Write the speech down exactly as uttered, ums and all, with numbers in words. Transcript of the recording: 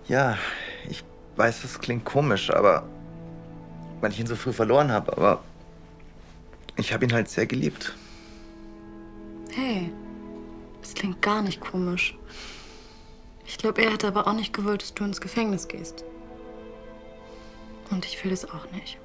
Ja, ich weiß, das klingt komisch, aber weil ich ihn so früh verloren habe, aber ich habe ihn halt sehr geliebt. Hey, das klingt gar nicht komisch. Ich glaube, er hätte aber auch nicht gewollt, dass du ins Gefängnis gehst. Und ich will das auch nicht.